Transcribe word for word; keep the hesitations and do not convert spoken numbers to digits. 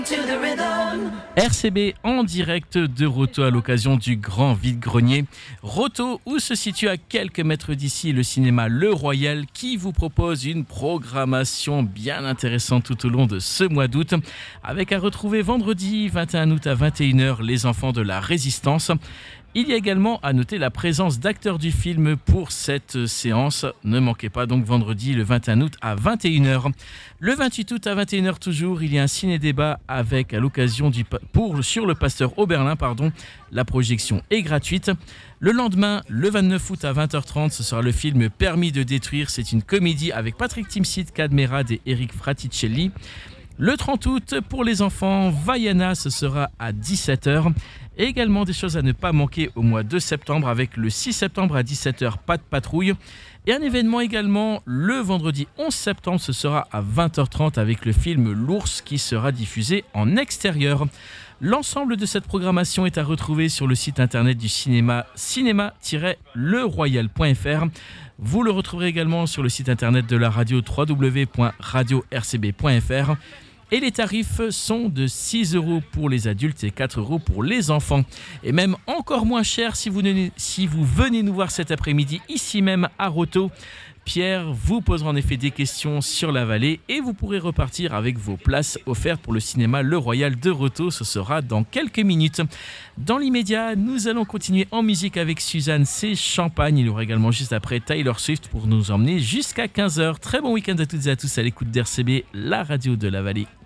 R C B en direct de Roto à l'occasion du grand vide-grenier. Roto, où se situe à quelques mètres d'ici le cinéma Le Royal, qui vous propose une programmation bien intéressante tout au long de ce mois d'août, avec à retrouver vendredi vingt et un août à vingt et une heures Les Enfants de la Résistance. Il y a également à noter la présence d'acteurs du film pour cette séance. Ne manquez pas donc vendredi le vingt et un août à vingt et une heures. Le vingt-huit août à vingt et une heures toujours, il y a un ciné-débat avec à l'occasion du pour sur le pasteur Oberlin, pardon. La projection est gratuite. Le lendemain, le vingt-neuf août à vingt heures trente, ce sera le film Permis de détruire. C'est une comédie avec Patrick Timsit, Kad Merad et Eric Fraticelli. Le trente août, pour les enfants, Vaiana, ce sera à dix-sept heures. Et également des choses à ne pas manquer au mois de septembre, avec le six septembre à dix-sept heures, Pas de patrouille. Et un événement également le vendredi onze septembre, ce sera à vingt heures trente avec le film L'Ours qui sera diffusé en extérieur. L'ensemble de cette programmation est à retrouver sur le site internet du cinéma, cinéma tiret le royal point f r. Vous le retrouverez également sur le site internet de la radio w w w point radio r c b point f r. Et les tarifs sont de six euros pour les adultes et quatre euros pour les enfants. Et même encore moins cher si vous, venez, si vous venez nous voir cet après-midi ici même à Roto. Pierre vous posera en effet des questions sur la vallée et vous pourrez repartir avec vos places offertes pour le cinéma Le Royal de Roto. Ce sera dans quelques minutes. Dans l'immédiat, nous allons continuer en musique avec Suzanne C. Champagne. Il y aura également juste après Taylor Swift pour nous emmener jusqu'à quinze heures. Très bon week-end à toutes et à tous à l'écoute d'R C B, la radio de la vallée.